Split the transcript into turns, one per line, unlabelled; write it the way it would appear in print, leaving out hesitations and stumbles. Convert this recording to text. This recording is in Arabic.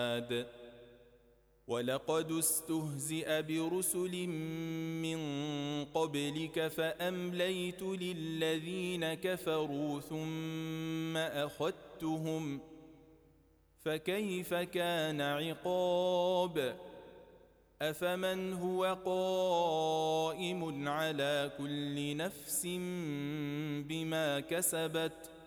ولقد استهزئ برسل من قبلك فأمليت للذين كفروا ثم أخذتهم فكيف كان عقاب أفمن هو قائم على كل نفس بما كسبت